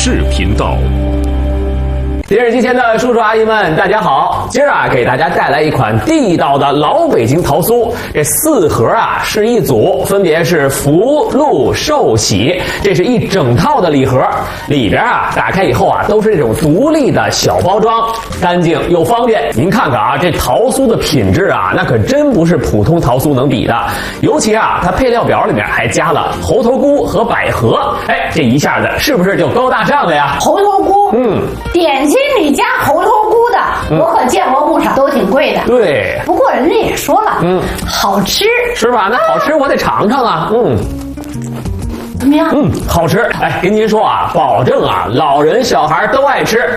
视频道。 电视机前的叔叔阿姨们，大家好！今儿给大家带来一款地道的老北京桃酥。这4盒是一组，分别是福禄寿喜，这是一整套的礼盒。里边打开以后都是这种独立的小包装，干净又方便。您看看这桃酥的品质那可真不是普通桃酥能比的。尤其它配料表里面还加了猴头菇和百合，这一下子是不是就高大上了呀？ 猴头菇，点心里加猴头菇的，我可见过不少，都挺贵的。 对， 不过人家也说了，好吃是吧？那好吃我得尝尝啊。 怎么样？ 好吃。跟您说保证老人小孩都爱吃。